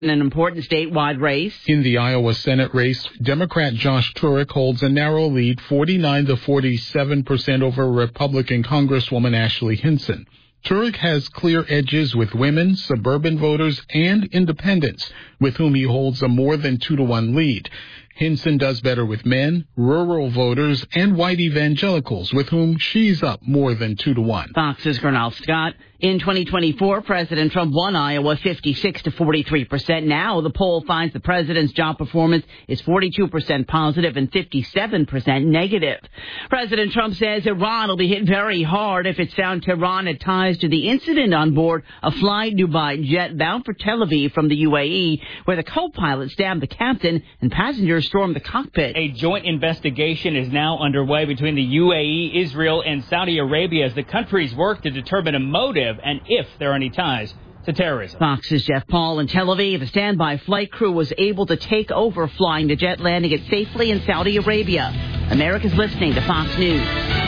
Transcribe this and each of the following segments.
In an important statewide race. In the Iowa Senate race, Democrat Josh Turek holds a narrow lead, 49% over Republican Congresswoman Ashley Hinson. Turek has clear edges with women, suburban voters, and independents, with whom he holds a more than 2-to-1 lead. Hinson does better with men, rural voters, and white evangelicals, with whom she's up more than 2-to-1. Fox's Gernal Scott. In 2024, President Trump won Iowa 56 to 43%. Now the poll finds the president's job performance is 42% positive and 57% negative. President Trump says Iran will be hit very hard if it's found Tehran had ties to the incident on board a Fly Dubai jet bound for Tel Aviv from the UAE, where the co-pilot stabbed the captain and passengers stormed the cockpit. A joint investigation is now underway between the UAE, Israel, and Saudi Arabia as the countries work to determine a motive and if there are any ties to terrorism. Fox's Jeff Paul in Tel Aviv. A standby flight crew was able to take over flying the jet, landing it safely in Saudi Arabia. America's listening to Fox News.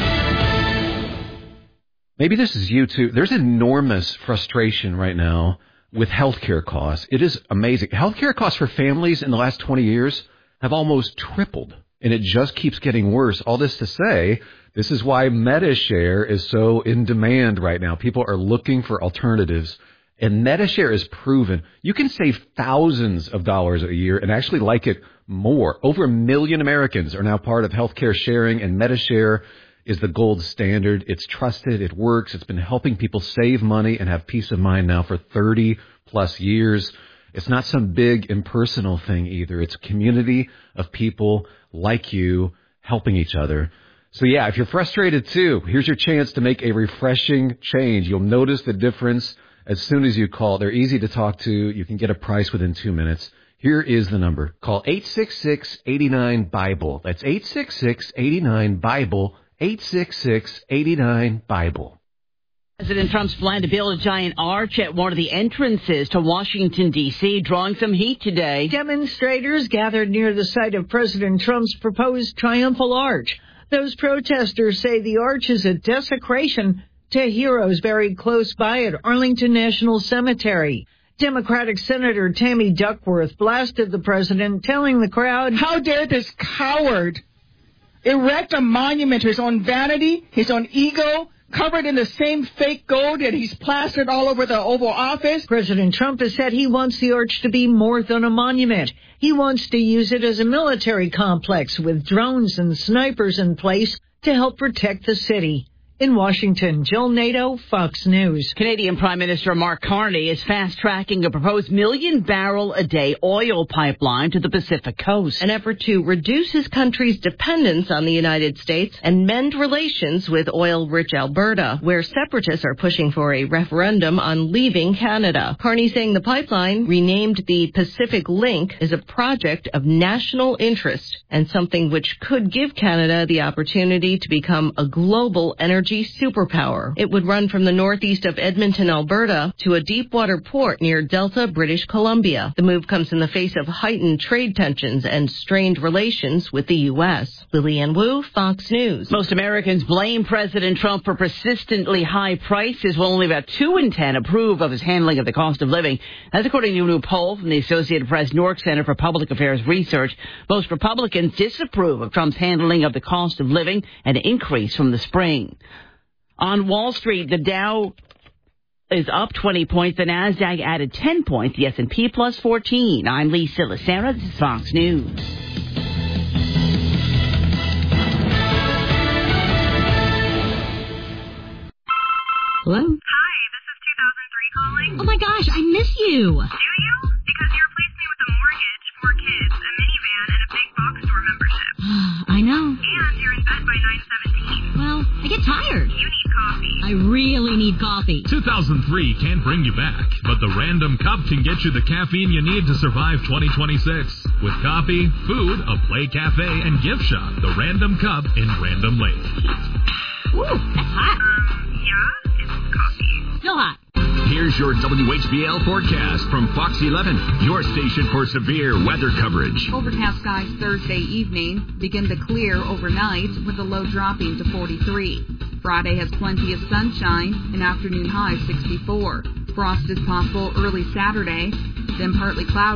Maybe this is you, too. There's enormous frustration right now with healthcare costs. It is amazing. Healthcare costs for families in the last 20 years have almost tripled, and it just keeps getting worse. All this to say, this is why MediShare is so in demand right now. People are looking for alternatives, and MediShare is proven. You can save thousands of dollars a year and actually like it more. Over 1 million Americans are now part of healthcare sharing, and MediShare is the gold standard. It's trusted. It works. It's been helping people save money and have peace of mind now for 30-plus years. It's not some big impersonal thing either. It's a community of people like you helping each other. So, yeah, if you're frustrated, too, here's your chance to make a refreshing change. You'll notice the difference as soon as you call. They're easy to talk to. You can get a price within 2 minutes. Here is the number. Call 866-89-BIBLE. That's 866-89-BIBLE, 866-89-BIBLE. President Trump's plan to build a giant arch at one of the entrances to Washington, D.C., drawing some heat today. Demonstrators gathered near the site of President Trump's proposed triumphal arch. Those protesters say the arch is a desecration to heroes buried close by at Arlington National Cemetery. Democratic Senator Tammy Duckworth blasted the president, telling the crowd, "How dare this coward erect a monument to his own vanity, his own ego, covered in the same fake gold that he's plastered all over the Oval Office." President Trump has said he wants the arch to be more than a monument. He wants to use it as a military complex with drones and snipers in place to help protect the city. In Washington, Jill Nato, Fox News. Canadian Prime Minister Mark Carney is fast-tracking a proposed 1 million barrel a day oil pipeline to the Pacific coast. An effort to reduce his country's dependence on the United States and mend relations with oil-rich Alberta, where separatists are pushing for a referendum on leaving Canada. Carney saying the pipeline, renamed the Pacific Link, is a project of national interest and something which could give Canada the opportunity to become a global energy superpower. It would run from the northeast of Edmonton, Alberta, to a deepwater port near Delta, British Columbia. The move comes in the face of heightened trade tensions and strained relations with the U.S. Lillian Wu, Fox News. Most Americans blame President Trump for persistently high prices, while only about 2 in 10 approve of his handling of the cost of living. That's according to a new poll from the Associated Press Newark Center for Public Affairs Research. Most Republicans disapprove of Trump's handling of the cost of living, an increase from the spring. On Wall Street, the Dow is up 20 points. The Nasdaq added 10 points. The S&P plus 14. I'm Lee Silasera. This is Fox News. Hello? Hi, this is 2003 calling. Oh my gosh, I miss you. Do you? Because you replaced me with a mortgage, 4 kids, a minivan, and a big box store membership. I know. And you're in bed by 9:17. Well, I get tired. You need coffee. I really need coffee. 2003 can't bring you back, but the Random Cup can get you the caffeine you need to survive 2026. With coffee, food, a play cafe, and gift shop, the Random Cup in Random Lake. Woo, that's hot. Yeah, it's coffee. Still hot. Here's your WHBL forecast from Fox 11, your station for severe weather coverage. Overcast skies Thursday evening begin to clear overnight with the low dropping to 43. Friday has plenty of sunshine, an afternoon high 64. Frost is possible early Saturday. then partly cloudy.